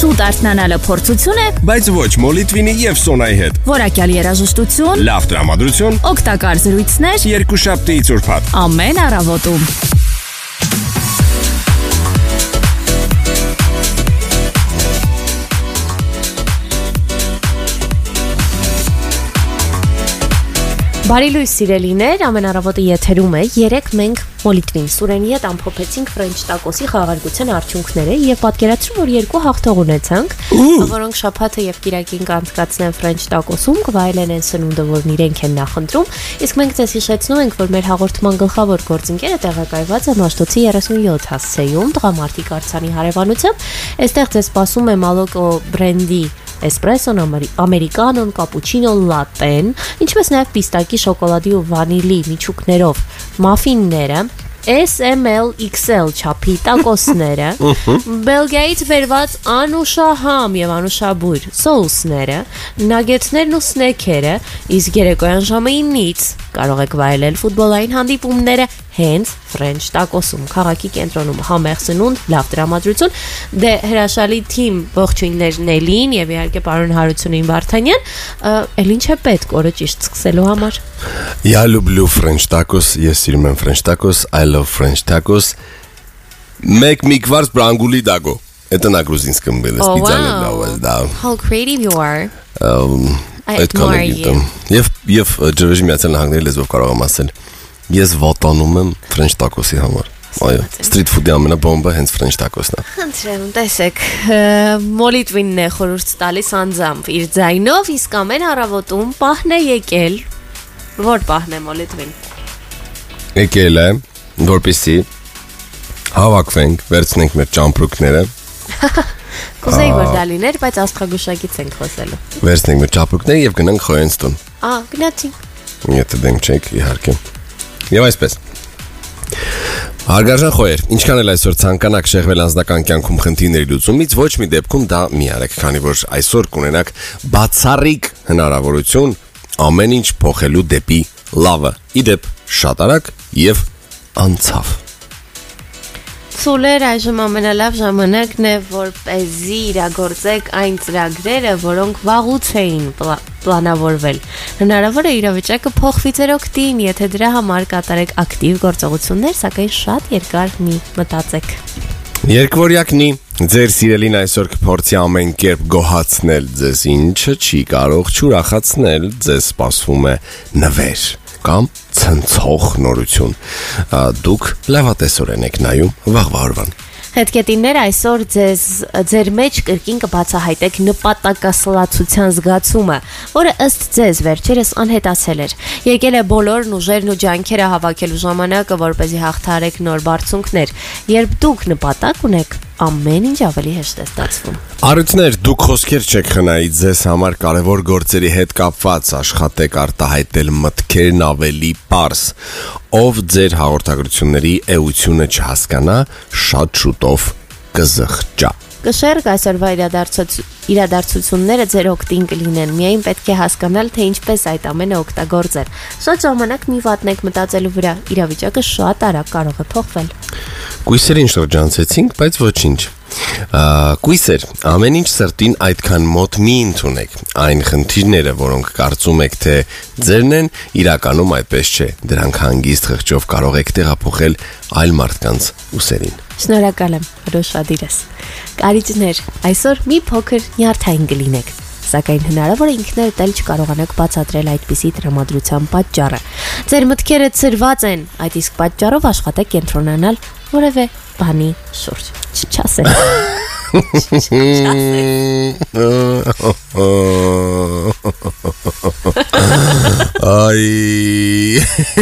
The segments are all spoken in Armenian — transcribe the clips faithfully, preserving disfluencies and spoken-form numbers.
Սուտ արթնանալը փորձություն է, բայց ոչ Մոլիտվինի եւ Սոնայի հետ։ որակյալ երաժշտություն, Լավ տրամադրություն, օգտակար զրույցներ, երկուշաբթի ծուրփաթ։ ամեն առավոտում։ Բարի լույս սիրելիներ, ամեն առավոտը եթերում է, երեկ մենք Մոլիտվին Սուրենի հետ ամփոփեցինք ֆրենչ տակոսի խաղարկության արդյունքները եւ պատկերացրու, որ երկու հաղթող ունեցանք, որոնք շաբաթը եւ կիրակին կանցկացնեն ֆրենչ տակոսում, կվայելեն են սնունդը, որն իրենք են նախընտրում, իսկ մենք ձեզ հիշեցնում ենք, որ մեր հաղորդման գլխավոր գործընկերը տեղակայված է Մաշտոցի երեսունյոթ հասցեում, տղամարդիկ արձանի հարևանությամբ, այստեղ ձեզ սպասում է Մալոկո բրենդի Էսպրեսոն, ամերիկանոն, կապուչինո, լատեն, ինչպես նաև պիստակի, շոկոլադի ու վանիլի միջուկներով մաֆինները, S M L X L չափի տակոսները, Belgate վերված անուշահամ եւ անուշաբույր սոուսները, նագետներն ու սնեքերը, իսկ երեկոյան ժամը ինից կարող եք վայելել ֆուտբոլային հանդիպումները հենց ֆրենչ տակոսում, քաղաքի կենտրոնում, համեղ սնունդ, լավ տրամադրություն, դե հրաշալի թիմ ողջույններ Նելին եւ իհարկե պարոն Հարությունին Վարդանյան, էլ ինչ է պետք օրը ճիշտ սկսելու համար։ Я люблю French tacos, ես սիրում եմ French tacos, I love French tacos. Make me кварц брангули даго. Это на грузинском было, специально для вас, да. How creative you are. I Այդ admire you. Եվ եւ ջրվեժի միացյալ նահանգների լեզվով կարող եմ ասել, ես վատանում եմ French tacos-ի համար։ Այո, street food-ի ամենաբոմբը հենց French tacos-ն է։ Խնդրեմ, տեսեք, Մոլիտվինն է խորհուրդ տալիս անձամբ իր ձայնով, իսկ ամեն առավոտում պահն է եկել։ Որ պահն է Մոլիտվին։ Եկել է, որպեսզի հավաքվենք, վերցնենք մեր ճամպրուկները։ Կուզեի որ դա լիներ, բայց աստղագուշակից ենք խոսելու։ Վերցնենք մեր ճամպրուկները եւ գնանք Խոյենստոն։ Ա, գնացինք։ Եթե դենք չեք, իհարկե։ Եվ այսպես։ Հարգարժան խոյեր, ինչքան էլ այսօր ցանկանաք շեղվել անձնական կյանքում խնդիրների լուծումից, ոչ մի դեպքում դա մի արեք, քանի որ այսօր կունենաք բացառիկ հնարավորություն ամեն ինչ փոխելու դեպի լավը։ Իդեպ շատ արագ եւ անցավ։ Ցուլեր այժմ ամենալավ ժամանակն է, որպեսզի իրագործեք այն ծրագրերը, որոնք վաղուց էին պլանավորվել։ Հնարավոր է իրավիճակը փոխվի ձեր օգտին, եթե դրա համար կատարեք ակտիվ գործողություններ, սակայն շատ երկար մի մտածեք։ Երկվորյակնի, ձեր սիրելին այսօր կփորձի ամեն կերպ գոհացնել ձեզ, ինչը չի կարող չուրախացնել, ձեզ սպասվում է նվեր կամ ցնցող նորություն։ Դուք լավատեսորեն եք նայում վաղվա օրվան։ Հետքետիններ այսօր ձեզ ձեր մեջ կրկին կբացահայտեք նպատակասլացության զգացումը, որը ըստ ձեզ վերջերս անհետացել էր։ Եկել է բոլորն ուժերն ու ջանքերը հավաքելու ժամանակը, որպեսզի հաղթահարեք նոր բարձունքներ։ Երբ դուք նպատակ ունեք, ամեն ինչ ավելի հեշտ է ստացվում։ Արույցներ, դուք խոսքեր չեք խնայի ձեզ համար կարևոր գործերի հետ կապված, աշխատեք արտահայտել մտքերն ավելի պարզ։ Ով ձեր հաղորդագրությունների էությունը չհասկանա, շատ շուտով կզղջա։ Կշերք այսօրվա իրադարձությունները ձեր օգտին կլինեն, միայն պետք է հասկանալ, թե ինչպես այդ ամենը օգտագործել։ Շատ ժամանակ մի վատն եք մտածելու վրա, իրավիճակը շատ արագ կարող է փոխվել։ Կույսերին շրջանցեցինք, բայց ոչինչ։ Կույսեր, ամեն ինչ սրտին այդքան մոտ մի ընդունեք։ Այն խնդիրները, որոնք կարծում եք, թե ձերն են, իրականում այդպես չէ։ Դրանք հանգիստ խղճով կարող եք տեղափոխել այլ մարդկանց ուսերին։ Շնորհակալ եմ, հրոշադիրս։ Կարիճներ, այսօր մի փոքր նյարդային կլինեք, սակայն հնարավոր է ինքներդ էլ չկարողանաք բացատրել այդպիսի տրամադրության պատճառը։ Ձեր մտքերը ցրված են, այդ իսկ պատճառով աշխատեք կենտրոնանալ որևէ բանի շուրջ։ Չասեք։ Այ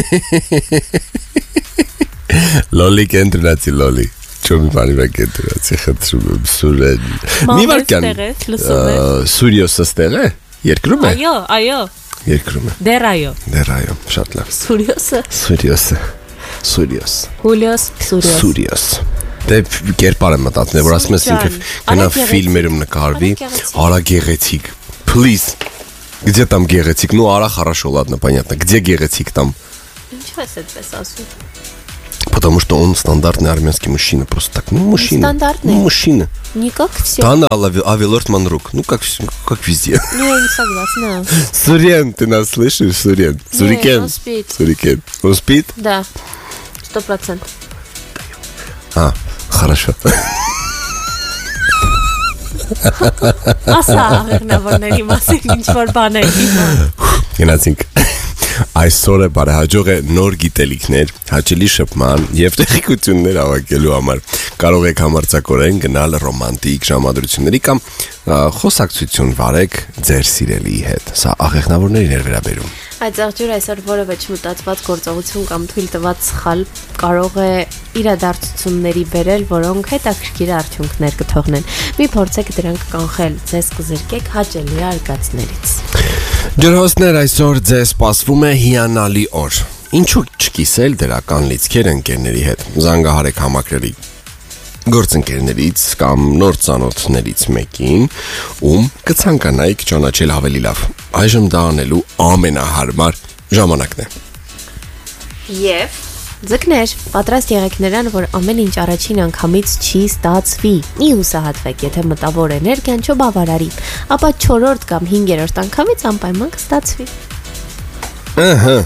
Լոլի կենտրոնացի լոլի։ Չո մի բանի վրա կենտրոնացի խնդրում եմ Սուրեն։ Մի վարքան Սուրիոսը ստեղ է։ Երկրում է։ Այո, այո։ Երկրում է։ Դեռ այո։ Դեռ այո, շատ լավ։ Սուրիոսը։ Սուրիոսը։ Սուրիոս։ Հուլիոս Սուրիոս։ Սուրիոս։ Դե կերպար եմ մտածել, որ ասում ես ինքը գնա ֆիլմերում նկարվի, արա գեղեցիկ։ Please. Где там герецик? Ну, ара хорошо, ладно, понятно. Где герецик там? Ինչու ես այդպես ասում։ Потому что он стандартный армянский мужчина. Просто так, ну, мужчина. Стандартный? Ну, мужчина. Никак все. Да, она Авилорд Манрук. Ну, как, как везде. Ну, я не согласна. Сурен, ты нас слышишь, Сурен? Сурикен. он спит. Сурикен. Он спит? Да, сто процентов. А, хорошо. Ասա աղեղնավորների մասին ինչ-որ բաներ իման։ Գնացինք։ Այսօր է բարեհաջող է նոր գիտելիքներ, հաճելի շփման և տեղեկություններ հավաքելու համար։ Կարող եք համարձակորեն գնալ ռոմանտիկ ժամադրությունների կամ խոսակցություն վարեք ձեր սիրելիի հետ։ Սա աղեղնավորներին էր վերաբերում։ Այդ աղջուր այսօր որևէ չմտածված գործողություն կամ թույլ տված սխալ կարող է իրադարձությունների բերել, որոնք հետաքրքիր արդյունքներ կթողնեն։ Մի փորձեք դրանք կանխել, ձեզ կզրկեք հաճելի արգածներից։ Ջրհոսներ, այսօր ձեզ սպասվում է հիանալի օր։ Ինչու չկիսել դրական լիցքեր ընկերների հետ։ Զանգահարեք համակրելի գործընկերներից կամ նոր ծանոթներից մեկին, ում կցանկանայիք ճանաչել ավելի լավ։ Այժմ դա անելու ամենահարմար ժամանակն է։ Եվ ձկներ, պատրաստ եղեք նրան, որ ամեն ինչ առաջին անգամից չի ստացվի։ Մի հուսահատվեք, եթե մտավոր էներգիան չբավարարի, ապա չորրորդ կամ հինգերորդ անգամից անպայման կստացվի։ Ահա։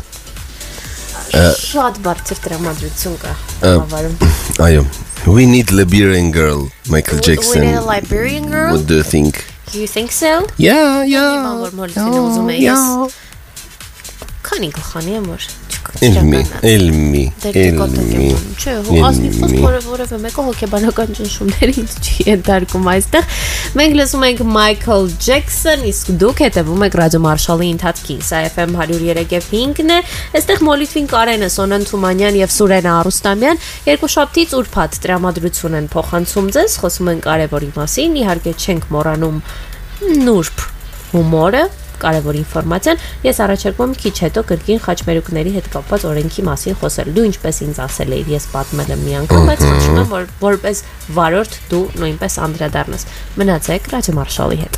Շատ բարձր տրամադրություն կա բավարարում։ Այո։ We need Liberian girl, Michael Jackson. We need a Liberian girl? What do you think? You think so? Yeah, yeah. Yeah. Քանի գլխանի եմ որ Elmi, Elmi, Elmi. Չէ, ասնի ֆոսֆորը որևէ մեկը հոգեբանական ճնշումների ինձ չի ենթարկում այստեղ։ Մենք լսում ենք Michael Jackson, իսկ դուք հետևում եք Ռադիո Մարշալի ընթացքին։ Սա F M one oh three point five-ն է։ Այստեղ Մոլիտվին Կարենը, Սոնան Թումանյան եւ Սուրենա Արուստամյան երկուշաբթից ուրբաթ տրամադրություն են փոխանցում ձեզ, խոսում են կարևորի մասին, իհարկե չենք մոռանում նուրբ հումորը, կարևոր ինֆորմացիան։ Ես առաջարկում եմ քիչ հետո կրկին խաչմերուկների հետ կապված օրենքի մասին խոսել։ Դու ինչպես ինձ ասել էիր, ես պատմել եմ մի անգամ, բայց խնդրում եմ որ որպես վարորդ դու նույնպես անդրադառնաս։ Մնացեք Ռադիո Մարշալի հետ։